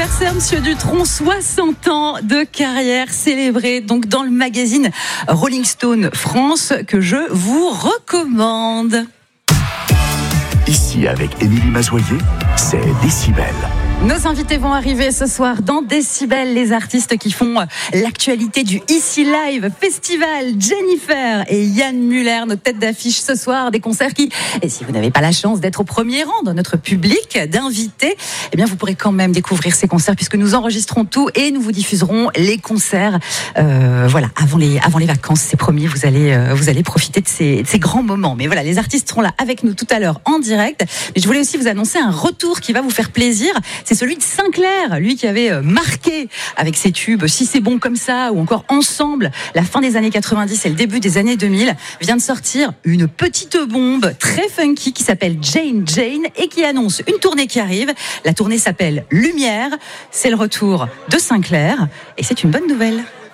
anniversaire, Monsieur Dutronc, 60 ans de carrière célébrée donc dans le magazine Rolling Stone France que je vous recommande. Ici avec Émilie Mazoyer, c'est Décibel. Nos invités vont arriver ce soir dans Décibel, les artistes qui font l'actualité du Ici Live Festival. Jennifer et Yann Muller, nos têtes d'affiche ce soir, des concerts qui, et si vous n'avez pas la chance d'être au premier rang dans notre public d'invités, eh bien vous pourrez quand même découvrir ces concerts puisque nous enregistrons tout et nous vous diffuserons les concerts voilà, avant les vacances, c'est promis, vous allez profiter de ces grands moments. Mais voilà, les artistes seront là avec nous tout à l'heure en direct. Mais je voulais aussi vous annoncer un retour qui va vous faire plaisir. C'est celui de Sinclair, lui qui avait marqué avec ses tubes Si c'est bon comme ça ou encore Ensemble, la fin des années 90 et le début des années 2000, vient de sortir une petite bombe très funky qui s'appelle Jane et qui annonce une tournée qui arrive. La tournée s'appelle Lumière, c'est le retour de Sinclair et c'est une bonne nouvelle.